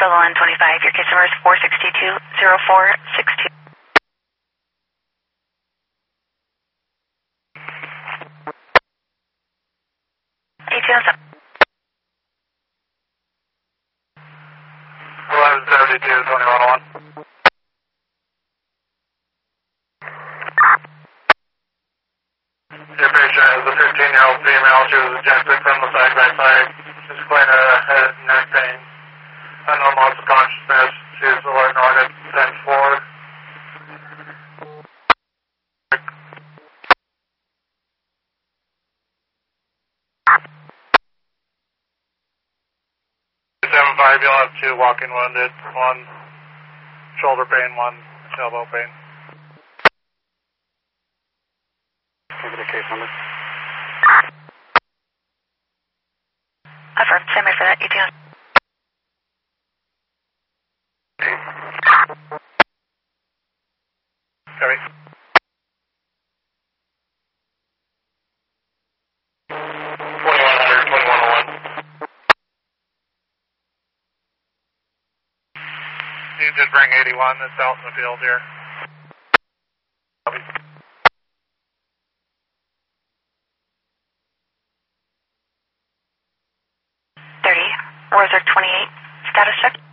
Sutherland 25. Your case number is 462-0462. ATM 1172-2101. Your patient is a 15-year-old female. She was ejected from the side by side. She's explained head and neck pain, unknown loss of consciousness. She is alert on at 10-4. You'll have 2 walking wounded, 1 shoulder pain, 1 elbow pain. Look at the case number. Affirm. Stand by for that. ATM. Copy. 2101. You did bring 81 that's out in the field here. Copy. 30. Roser 28. Status check.